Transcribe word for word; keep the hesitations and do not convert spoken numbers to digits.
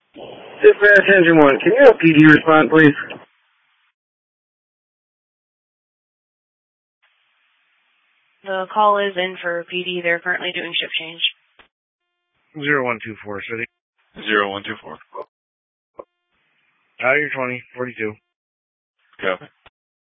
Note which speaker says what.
Speaker 1: Dispatch Engine one, can you have P D respond, please?
Speaker 2: The call is in for P D. They're currently doing shift change.
Speaker 1: Zero one two four, City.
Speaker 3: Zero one two four.
Speaker 1: Out of your twenty, forty-two.
Speaker 3: Copy.